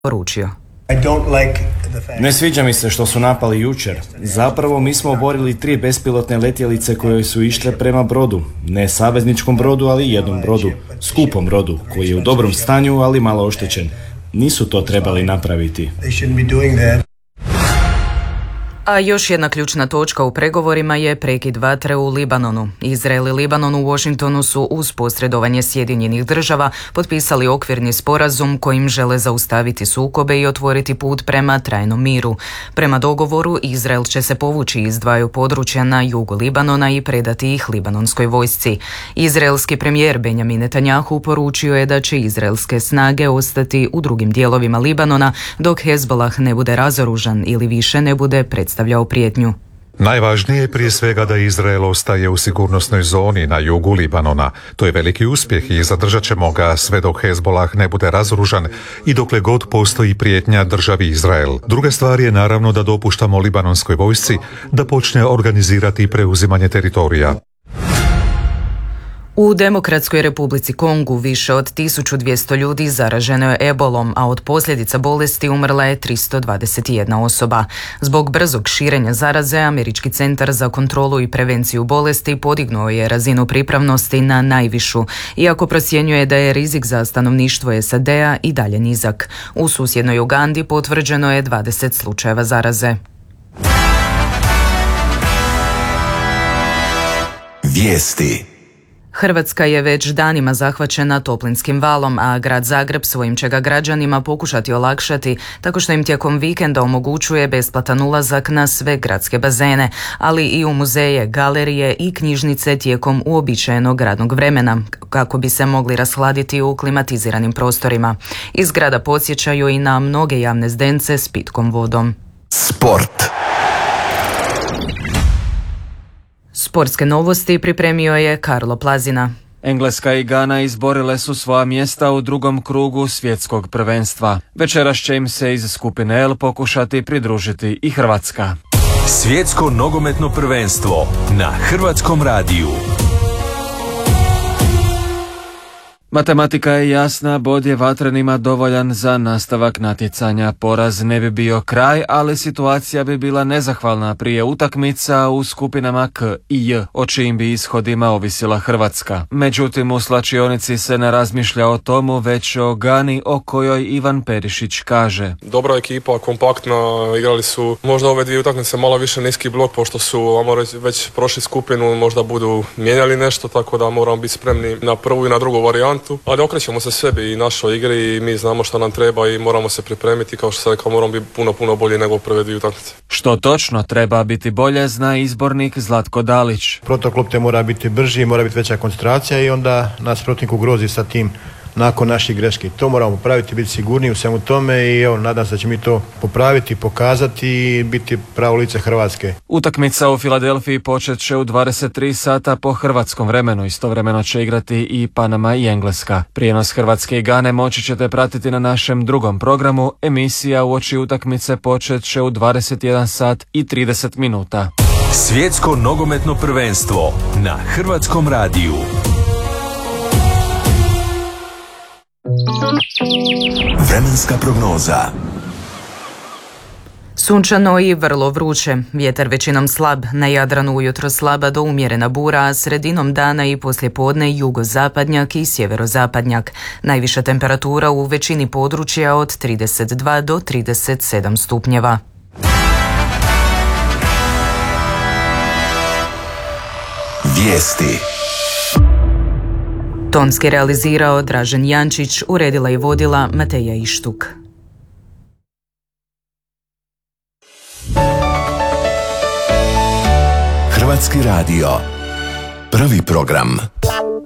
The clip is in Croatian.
poručio. Ne sviđa mi se što su napali jučer. Zapravo mi smo oborili 3 bespilotne letjelice koje su išle prema brodu. Ne savezničkom brodu, ali jednom brodu. Skupom brodu, koji je u dobrom stanju, ali malo oštećen. Nisu to trebali napraviti. A još jedna ključna točka u pregovorima je prekid vatre u Libanonu. Izrael i Libanon u Washingtonu su uz posredovanje Sjedinjenih država potpisali okvirni sporazum kojim žele zaustaviti sukobe i otvoriti put prema trajnom miru. Prema dogovoru, Izrael će se povući iz 2 područja na jugu Libanona i predati ih libanonskoj vojsci. Izraelski premijer Benjamin Netanjahu poručio je da će izraelske snage ostati u drugim dijelovima Libanona dok Hezbollah ne bude razoružan ili više ne bude predstavljao prijetnju. Najvažnije je prije svega da Izrael ostaje u sigurnosnoj zoni na jugu Libanona. To je veliki uspjeh i zadržat ćemo ga sve dok Hezbollah ne bude razoružan i dokle god postoji prijetnja državi Izrael. Druga stvar je naravno da dopuštamo libanonskoj vojsci da počne organizirati preuzimanje teritorija. U Demokratskoj Republici Kongu više od 1200 ljudi zaraženo je ebolom, a od posljedica bolesti umrla je 321 osoba. Zbog brzog širenja zaraze, Američki centar za kontrolu i prevenciju bolesti podignuo je razinu pripravnosti na najvišu, iako procjenjuje da je rizik za stanovništvo SAD-a i dalje nizak. U susjednoj Ugandi potvrđeno je 20 slučajeva zaraze. Vijesti. Hrvatska je već danima zahvaćena toplinskim valom, a grad Zagreb svojim će ga građanima pokušati olakšati tako što im tijekom vikenda omogućuje besplatan ulazak na sve gradske bazene, ali i u muzeje, galerije i knjižnice tijekom uobičajenog radnog vremena, kako bi se mogli rashladiti u klimatiziranim prostorima. Iz grada podsjećaju i na mnoge javne zdence s pitkom vodom. Sport. Sportske novosti pripremio je Karlo Plazina. Engleska i Gana izborile su svoja mjesta u drugom krugu svjetskog prvenstva. Večeras će im se iz skupine L pokušati pridružiti i Hrvatska. Svjetsko nogometno prvenstvo na Hrvatskom radiju. Matematika je jasna, bod je Vatrenima dovoljan za nastavak natjecanja. Poraz ne bi bio kraj, ali situacija bi bila nezahvalna prije utakmica u skupinama K i J, o čijim bi ishodima ovisila Hrvatska. Međutim, u slačionici se ne razmišlja o tomu, već o Gani, o kojoj Ivan Perišić kaže. Dobra ekipa, kompaktna, igrali su možda ove 2 utakmice malo više niski blok, pošto su već prošli skupinu, možda budu mijenjali nešto, tako da moramo biti spremni na prvu i na drugu varijantu. Ali okrećemo se sebi i našoj igri i mi znamo što nam treba i moramo se pripremiti, kao što sam rekao, moramo biti puno bolji nego prve 2 utakmice. Što točno treba biti bolje, zna izbornik Zlatko Dalić. Protok lopte mora biti brži, mora biti veća koncentracija i onda nas protivnik ugrozi sa tim nakon naših greški. To moramo popraviti, biti sigurniji u svemu tome i evo, nadam se da će mi to popraviti, pokazati i biti pravo lice Hrvatske. Utakmica u Filadelfiji počet će u 23 sata po hrvatskom vremenu. Istovremeno će igrati i Panama i Engleska. Prijenos Hrvatske i Gane moći ćete pratiti na našem drugom programu. Emisija uoči utakmice počet će u 21 sat i 30 minuta. Svjetsko nogometno prvenstvo na Hrvatskom radiju. Vremenska prognoza. Sunčano i vrlo vruće. Vjetar većinom slab, na Jadranu ujutro slaba do umjerena bura, a sredinom dana i poslijepodne jugozapadnjak i sjeverozapadnjak. Najviša temperatura u većini područja od 32 do 37 stupnjeva. Vijesti. Tonski realizirao Dražen Jančić, uredila i vodila Mateja Ištuk. Hrvatski radio. Prvi program.